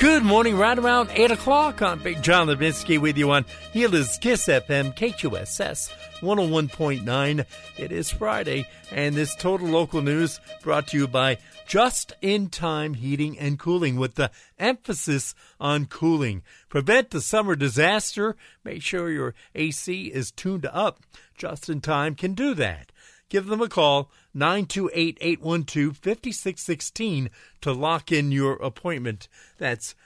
Good morning, right around 8 o'clock. I'm Big John Levinsky with you on Healers Kiss FM, KQSS 101.9. It is Friday, and this total local news brought to you by Just-in-Time Heating and Cooling, with the emphasis on cooling. Prevent the summer disaster. Make sure your AC is tuned up. Just-in-Time can do that. Give them a call, 928-812-5616, to lock in your appointment. That's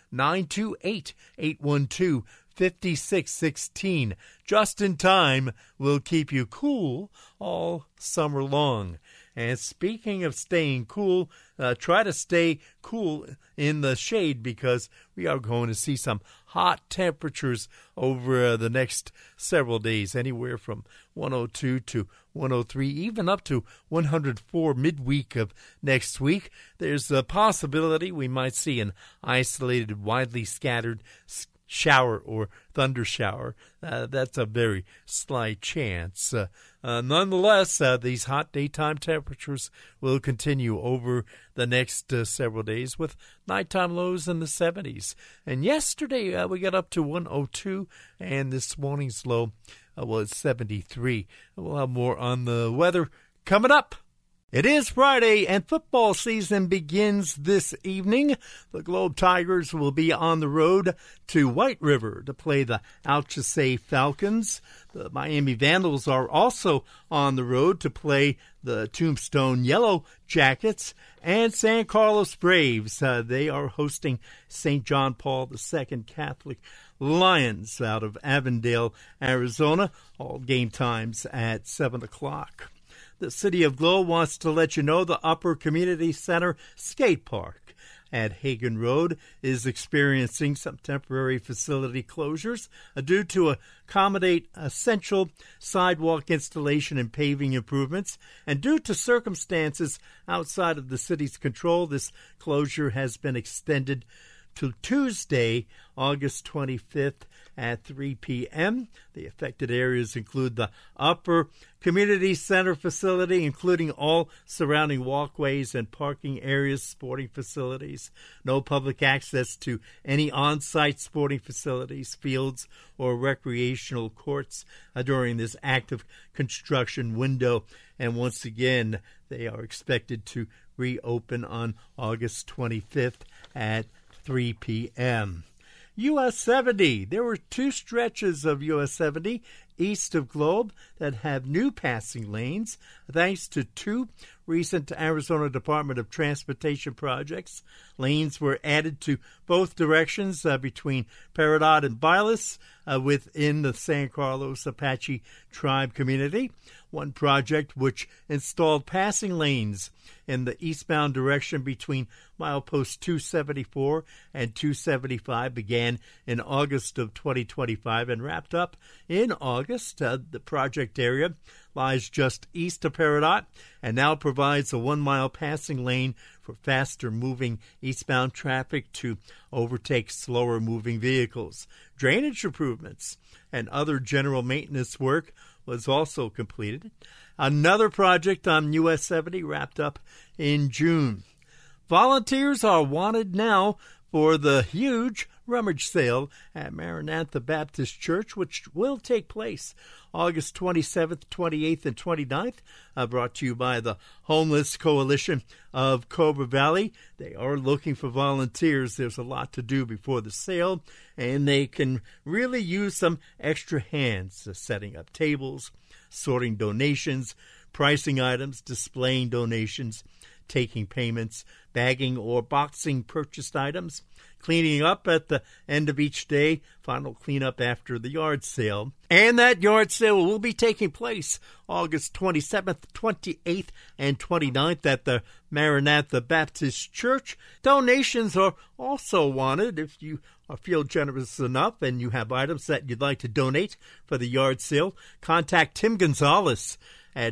928-812-5616. Just in Time will keep you cool all summer long. And speaking of staying cool, try to stay cool in the shade, because we are going to see some hot temperatures over the next several days, anywhere from 102 to 103, even up to 104 midweek of next week. There's a possibility we might see an isolated, widely scattered shower or thunder shower. That's a very slight chance. Nonetheless, these hot daytime temperatures will continue over the next several days, with nighttime lows in the 70s. And yesterday we got up to 102, and this morning's low was 73. We'll have more on the weather coming up. It is Friday, and football season begins this evening. The Globe Tigers will be on the road to White River to play the Alchesay Falcons. The Miami Vandals are also on the road to play the Tombstone Yellow Jackets. And San Carlos Braves, they are hosting St. John Paul II Catholic Lions out of Avondale, Arizona. All game times at 7 o'clock. The City of Globe wants to let you know the Upper Community Center Skate Park at Hagen Road is experiencing some temporary facility closures due to accommodate essential sidewalk installation and paving improvements. And due to circumstances outside of the city's control, this closure has been extended to Tuesday, August 25th at 3 p.m. The affected areas include the Upper Community Center facility, including all surrounding walkways and parking areas, sporting facilities. No public access to any on-site sporting facilities, fields, or recreational courts during this active construction window. And once again, they are expected to reopen on August 25th at 3 p.m. US 70. There were two stretches of US 70 east of Globe that have new passing lanes, thanks to two recent Arizona Department of Transportation projects. Lanes were added to both directions between Peridot and Bylas within the San Carlos Apache tribe community. One project which installed passing lanes in the eastbound direction between milepost 274 and 275 began in August of 2025 and wrapped up in August. The project area lies just east of Peridot and now provides a 1 mile passing lane for faster moving eastbound traffic to overtake slower moving vehicles. Drainage improvements and other general maintenance work was also completed. Another project on US 70 wrapped up in June. Volunteers are wanted now for the huge rummage sale at Maranatha Baptist Church, which will take place August 27th, 28th, and 29th, brought to you by the Homeless Coalition of Cobra Valley. They are looking for volunteers. There's a lot to do before the sale, and they can really use some extra hands, setting up tables, sorting donations, pricing items, displaying donations, taking payments, bagging or boxing purchased items, cleaning up at the end of each day, final cleanup after the yard sale. And that yard sale will be taking place August 27th, 28th, and 29th at the Maranatha Baptist Church. Donations are also wanted. If you feel generous enough and you have items that you'd like to donate for the yard sale, contact Tim Gonzalez at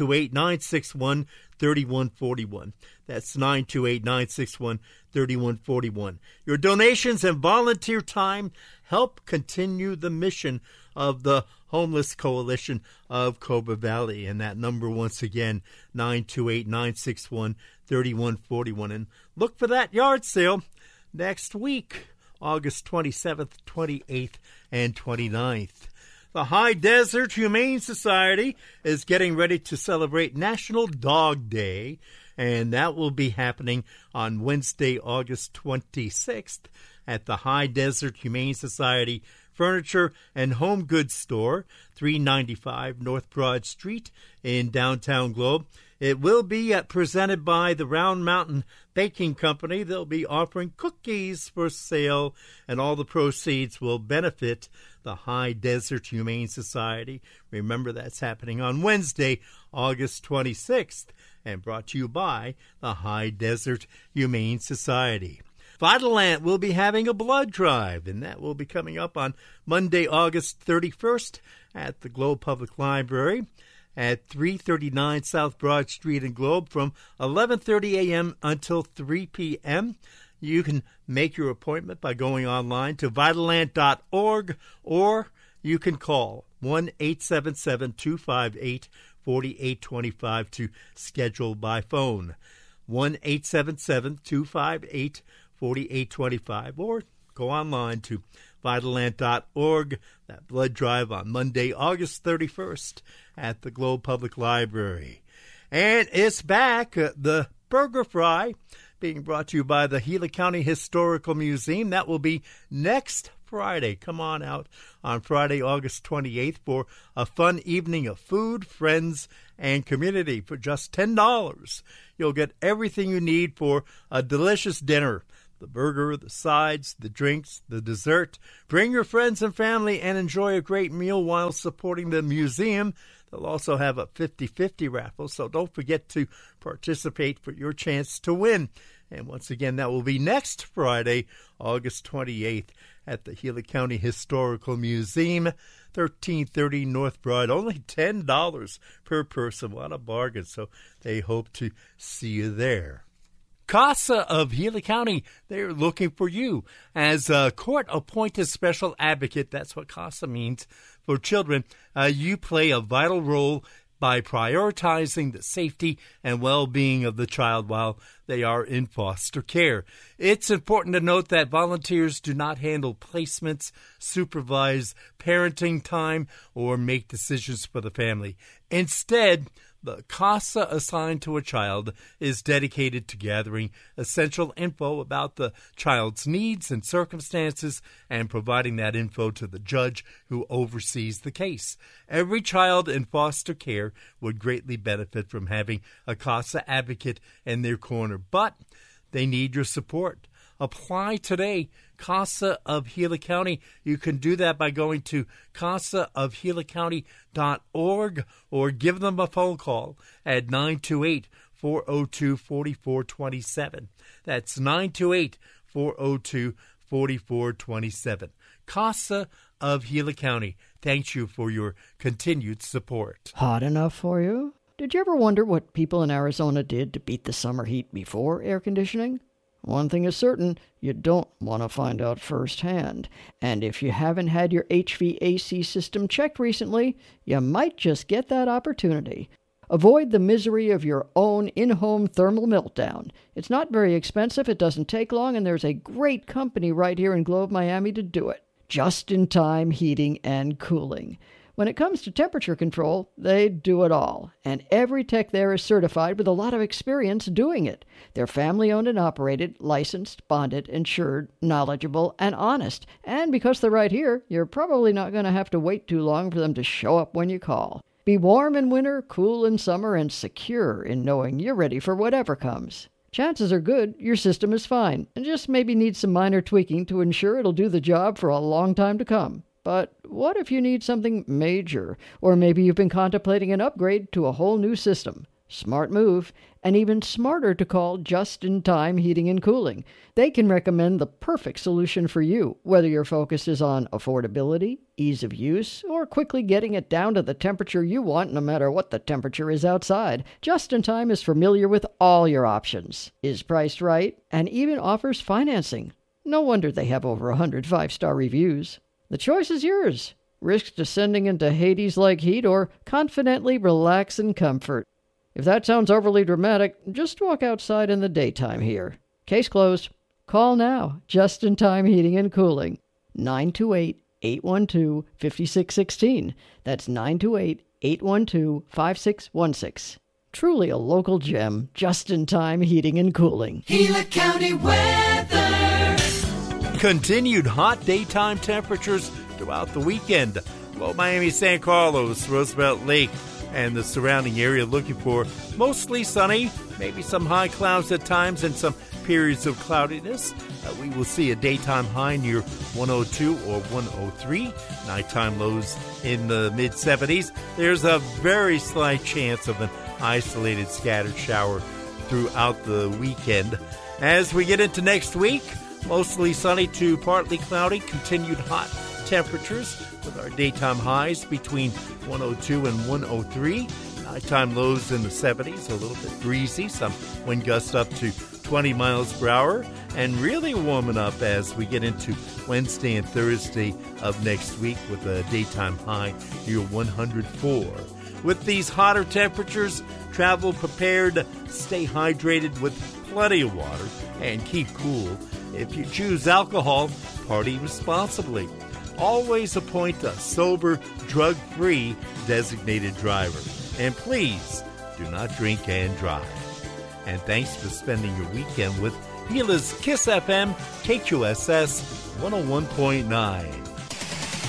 928-961-3141. That's 928-961-3141. Your donations and volunteer time help continue the mission of the Homeless Coalition of Cobra Valley. And that number, once again, 928-961-3141. And look for that yard sale next week. August 27th, 28th, and 29th. The High Desert Humane Society is getting ready to celebrate National Dog Day, and that will be happening on Wednesday, August 26th at the High Desert Humane Society Furniture and Home Goods Store, 395 North Broad Street in downtown Globe. It will be presented by the Round Mountain Baking Company. They'll be offering cookies for sale, and all the proceeds will benefit the High Desert Humane Society. Remember, that's happening on Wednesday, August 26th, and brought to you by the High Desert Humane Society. Vitalant will be having a blood drive, and that will be coming up on Monday, August 31st at the Globe Public Library at 339 South Broad Street in Globe from 11:30 a.m. until 3 p.m. You can make your appointment by going online to Vitalant.org, or you can call 1-877-258-4825 to schedule by phone. 1-877-258-4825, or go online to Vitalant.org. That blood drive on Monday, August 31st at the Globe Public Library. And it's back, the Burger Fry, being brought to you by the Gila County Historical Museum. That will be next Friday. Come on out on Friday, August 28th for a fun evening of food, friends, and community for just $10. You'll get everything you need for a delicious dinner. The burger, the sides, the drinks, the dessert. Bring your friends and family and enjoy a great meal while supporting the museum. They'll also have a 50-50 raffle, so don't forget to participate for your chance to win. And once again, that will be next Friday, August 28th at the Gila County Historical Museum, 1330 North Broad. Only $10 per person. What a bargain. So they hope to see you there. CASA of Gila County, they're looking for you as a court-appointed special advocate. That's what CASA means for children. You play a vital role by prioritizing the safety and well-being of the child while they are in foster care. It's important to note that volunteers do not handle placements, supervise parenting time, or make decisions for the family. Instead, the CASA assigned to a child is dedicated to gathering essential info about the child's needs and circumstances and providing that info to the judge who oversees the case. Every child in foster care would greatly benefit from having a CASA advocate in their corner, but they need your support. Apply today, CASA of Gila County. You can do that by going to casaofgilacounty.org or give them a phone call at 928-402-4427. That's 928-402-4427. CASA of Gila County. Thanks you for your continued support. Hot enough for you? Did you ever wonder what people in Arizona did to beat the summer heat before air conditioning? One thing is certain, you don't want to find out firsthand. And if you haven't had your HVAC system checked recently, you might just get that opportunity. Avoid the misery of your own in-home thermal meltdown. It's not very expensive, it doesn't take long, and there's a great company right here in Globe, Miami to do it. Just-in-time heating and cooling. When it comes to temperature control, they do it all, and every tech there is certified with a lot of experience doing it. They're family-owned and operated, licensed, bonded, insured, knowledgeable, and honest. And because they're right here, you're probably not going to have to wait too long for them to show up when you call. Be warm in winter, cool in summer, and secure in knowing you're ready for whatever comes. Chances are good your system is fine, and just maybe needs some minor tweaking to ensure it'll do the job for a long time to come. But what if you need something major? Or maybe you've been contemplating an upgrade to a whole new system. Smart move, and even smarter to call Just-in-Time Heating and Cooling. They can recommend the perfect solution for you, whether your focus is on affordability, ease of use, or quickly getting it down to the temperature you want no matter what the temperature is outside. Just-in-Time is familiar with all your options, is priced right, and even offers financing. No wonder they have over 100 5-star reviews. The choice is yours. Risk descending into Hades-like heat or confidently relax in comfort. If that sounds overly dramatic, just walk outside in the daytime here. Case closed. Call now. Just in Time Heating and Cooling. 928-812-5616. That's 928-812-5616. Truly a local gem. Just in Time Heating and Cooling. Gila County weather. Continued hot daytime temperatures throughout the weekend. Well, Miami, San Carlos, Roosevelt Lake, and the surrounding area looking for mostly sunny, maybe some high clouds at times and some periods of cloudiness. We will see a daytime high near 102 or 103, nighttime lows in the mid-70s. There's a very slight chance of an isolated scattered shower throughout the weekend. As we get into next week, mostly sunny to partly cloudy, continued hot temperatures with our daytime highs between 102 and 103. Nighttime lows in the 70s, a little bit breezy, some wind gusts up to 20 miles per hour, and really warming up as we get into Wednesday and Thursday of next week with a daytime high near 104. With these hotter temperatures, travel prepared, stay hydrated with plenty of water, and keep cool. If you choose alcohol, party responsibly. Always appoint a sober, drug-free designated driver. And please, do not drink and drive. And thanks for spending your weekend with Gila's Kiss FM KQSS 101.9.